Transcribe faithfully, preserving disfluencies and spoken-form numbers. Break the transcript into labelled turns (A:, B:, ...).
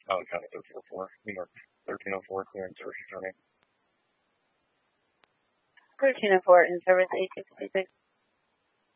A: Allen County thirteen oh four, New York thirteen oh four, clearance service returning.
B: thirteen oh four in service eighteen fifty-six.